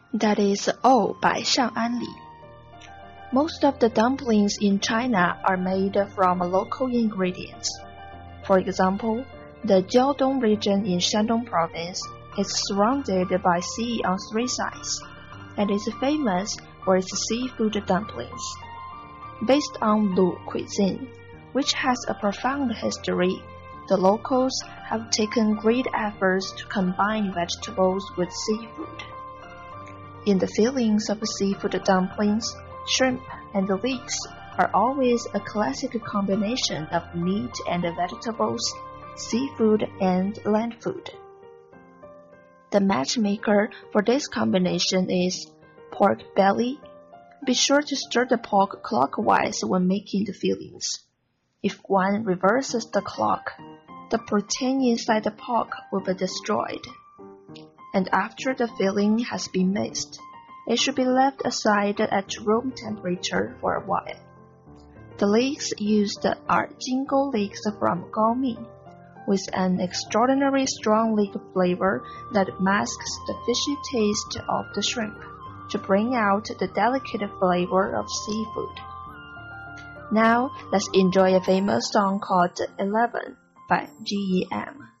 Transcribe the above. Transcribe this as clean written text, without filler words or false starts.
That is all by Shang An Li. Most of the dumplings in China are made from local ingredients. For example, the Jiaodong region in Shandong province is surrounded by sea on 3 sides, and is famous for its seafood dumplings. Based on Lu cuisine, which has a profound history, the locals have taken great efforts to combine vegetables with seafood. In the fillings of seafood dumplings, shrimp and leeks are always a classic combination of meat and vegetables, seafood and land food. The matchmaker for this combination is pork belly. Be sure to stir the pork clockwise when making the fillings. If one reverses the clock, the protein inside the pork will be destroyed. And after the filling has been mixed, it should be left aside at room temperature for a while. The leeks used are Jingou leeks from Gaoming, with an extraordinary strong leek flavor that masks the fishy taste of the shrimp to bring out the delicate flavor of seafood. Now, let's enjoy a famous song called 11 by GEM.